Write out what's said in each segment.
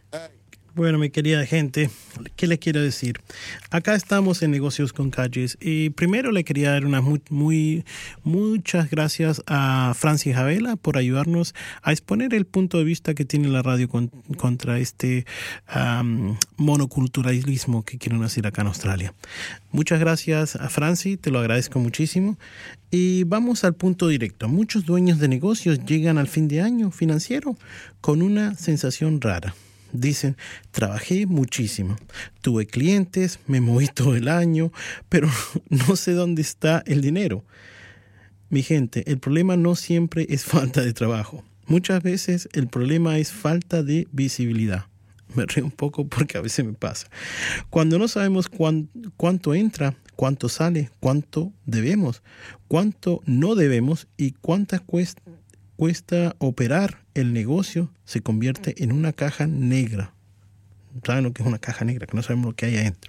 Bueno, mi querida gente, ¿qué les quiero decir? Acá estamos en Negocios con Calles y primero le quería dar unas muchas gracias a Francis Javela por ayudarnos a exponer el punto de vista que tiene la radio contra este monoculturalismo que quieren hacer acá en Australia. Muchas gracias a Francis, te lo agradezco muchísimo. Y vamos al punto directo. Muchos dueños de negocios llegan al fin de año financiero con una sensación rara. Dicen, trabajé muchísimo, tuve clientes, me moví todo el año, pero no sé dónde está el dinero. Mi gente, el problema no siempre es falta de trabajo. Muchas veces el problema es falta de visibilidad. Me río un poco porque a veces me pasa. Cuando no sabemos cuánto entra, cuánto sale, cuánto debemos, cuánto no debemos y cuánta cuesta operar el negocio, se convierte en una caja negra. ¿Saben lo que es una caja negra? Que no sabemos lo que hay adentro.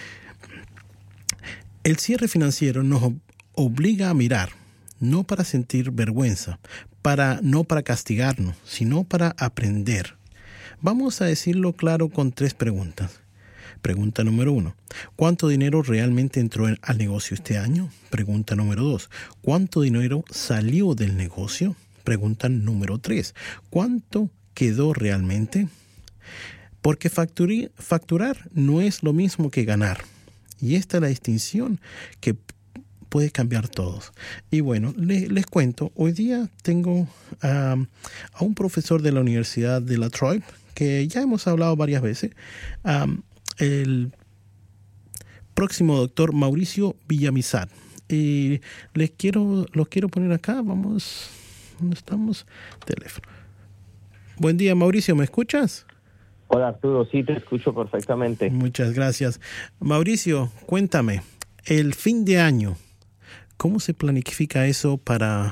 El cierre financiero nos obliga a mirar, no para sentir vergüenza, no para castigarnos, sino para aprender. Vamos a decirlo claro con 3 preguntas. Pregunta número 1. ¿Cuánto dinero realmente entró al negocio este año? Pregunta número 2. ¿Cuánto dinero salió del negocio? Pregunta número 3. ¿Cuánto quedó realmente? Porque facturar no es lo mismo que ganar. Y esta es la distinción que puede cambiar todos. Y bueno, les cuento. Hoy día tengo a un profesor de la Universidad de La Trobe, que ya hemos hablado varias veces, el próximo doctor Mauricio Villamizar. Y los quiero poner acá. Vamos... ¿Dónde estamos? Teléfono. Buen día, Mauricio, ¿me escuchas? Hola, Arturo, sí, te escucho perfectamente. Muchas gracias. Mauricio, cuéntame, el fin de año, ¿cómo se planifica eso para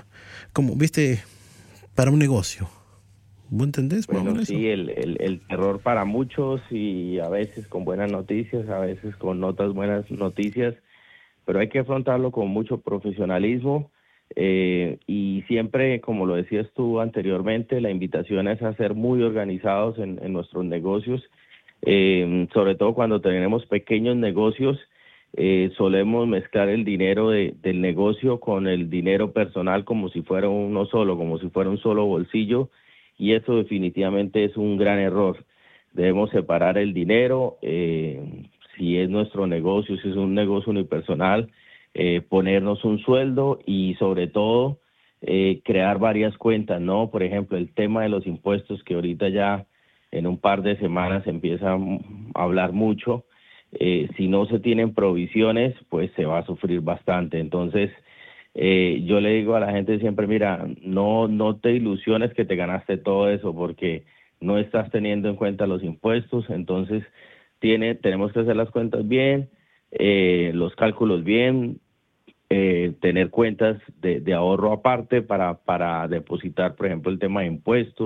un negocio? ¿Vos entendés? Bueno, sí, el terror para muchos y a veces con buenas noticias, a veces con no tan buenas noticias, pero hay que afrontarlo con mucho profesionalismo. Y siempre, como lo decías tú anteriormente, la invitación es a ser muy organizados en nuestros negocios, sobre todo cuando tenemos pequeños negocios. Solemos mezclar el dinero del negocio con el dinero personal como si fuera uno solo, como si fuera un solo bolsillo, y eso definitivamente es un gran error. Debemos separar el dinero, si es nuestro negocio, si es un negocio unipersonal, ponernos un sueldo y sobre todo crear varias cuentas, ¿no? Por ejemplo, el tema de los impuestos que ahorita ya en un par de semanas se empieza a hablar mucho. Si no se tienen provisiones, pues se va a sufrir bastante. Entonces, yo le digo a la gente siempre, mira, no te ilusiones que te ganaste todo eso porque no estás teniendo en cuenta los impuestos. Entonces, tenemos que hacer las cuentas bien, los cálculos bien, tener cuentas de ahorro aparte para depositar, por ejemplo, el tema de impuestos.